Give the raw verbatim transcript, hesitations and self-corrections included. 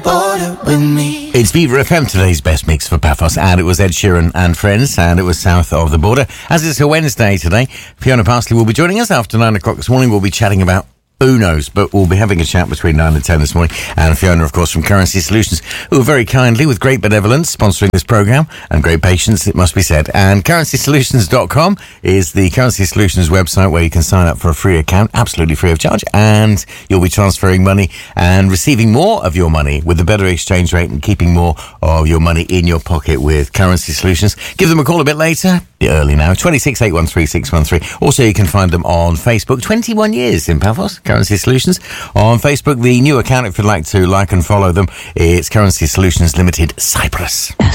border with me. It's Beaver F M, today's best mix for Paphos, and it was Ed Sheeran and Friends, and it was South of the Border. As it's a Wednesday today, Fiona Parsley will be joining us after nine o'clock this morning. We'll be chatting about Unos, but we'll be having a chat between nine and ten this morning. And Fiona, of course, from Currency Solutions, who are very kindly, with great benevolence, sponsoring this programme, and great patience, it must be said. And currency solutions dot com is the Currency Solutions website where you can sign up for a free account, absolutely free of charge, and you'll be transferring money and receiving more of your money with a better exchange rate and keeping more of your money in your pocket with Currency Solutions. Give them a call a bit later, early now, twenty-six eight one three six one three. Also, you can find them on Facebook, twenty-one years in Paphos, Currency Solutions. On Facebook, the new account, if you'd like to like and follow them, it's Currency Solutions Limited Cyprus.